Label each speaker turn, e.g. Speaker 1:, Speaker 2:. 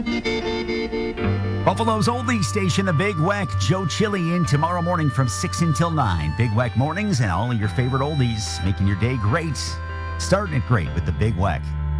Speaker 1: Buffalo's oldie station, the Big Weck. Joe Chili in tomorrow morning from 6 until 9. Big Weck mornings and all of your favorite oldies, making your day great. Starting it great with the Big Weck.